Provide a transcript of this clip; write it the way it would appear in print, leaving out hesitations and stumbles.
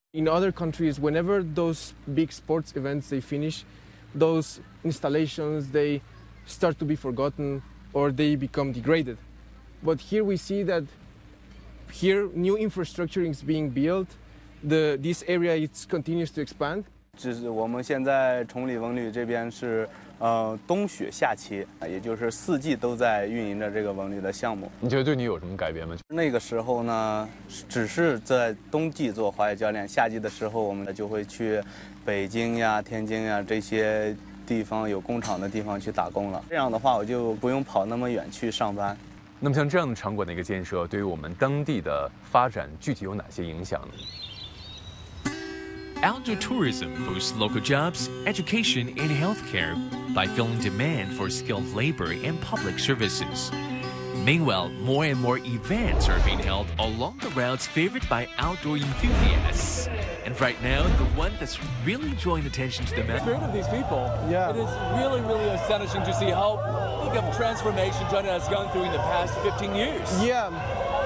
In other countries, whenever those big sports events they finish, those installations they start to be forgotten or they become degraded. But here we see that here new infrastructure is being built. This area it continues to expand. 我们现在崇礼文旅这边是冬雪夏期，也就是4季都在运营着这个文旅的项目。 你觉得对你有什么改变吗？ 那个时候呢，只是在冬季做滑雪教练，夏季的时候我们就会去北京呀、天津呀这些地方有工厂的地方去打工了。这样的话，我就不用跑那么远去上班。 那么像这样的场馆的一个建设，对于我们当地的发展具体有哪些影响呢？ Outdoor tourism boosts local jobs, education, and healthcare by filling demand for skilled labor and public services. Meanwhile, more and more events are being held along the routes favored by outdoor enthusiasts. And right now, the one that's really drawing attention to the map. The spirit of these people, Yeah. it is really, really astonishing to see how big of a transformation China has gone through in the past 15 years. Yeah.